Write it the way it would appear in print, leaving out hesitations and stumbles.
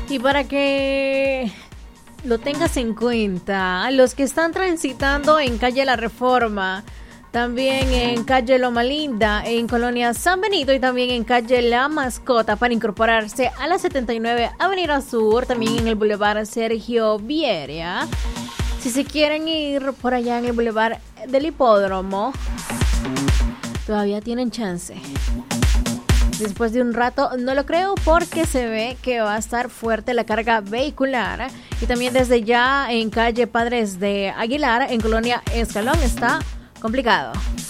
Y para que lo tengas en cuenta, los que están transitando en calle La Reforma, también en calle Loma Linda, en Colonia San Benito y también en calle La Mascota para incorporarse a la 79 Avenida Sur, también en el Boulevard Sergio Vieria. Si se quieren ir por allá en el Boulevard del Hipódromo, todavía tienen chance. Después de un rato, no lo creo porque se ve que va a estar fuerte la carga vehicular. Y también desde ya en calle Padres de Aguilar, en Colonia Escalón, está complicado.